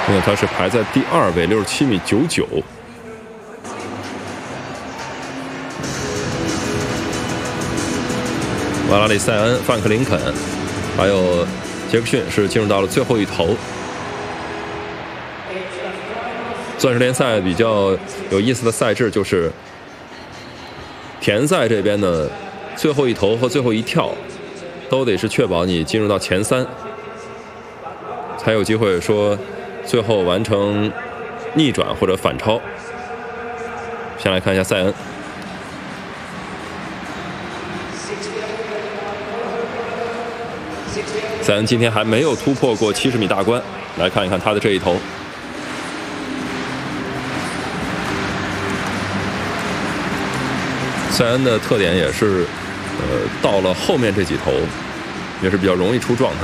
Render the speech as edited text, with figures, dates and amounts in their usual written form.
因为他是排在第2位，67.99米。瓦拉里塞恩、范克林肯，还有杰克逊是进入到了最后一头。钻石联赛比较有意思的赛制就是田赛这边呢，最后一投和最后一跳都得是确保你进入到前3，才有机会说最后完成逆转或者反超。先来看一下塞恩。塞恩今天还没有突破过70米大关，来看一看他的这一投。塞恩的特点也是，到了后面这几投也是比较容易出状态。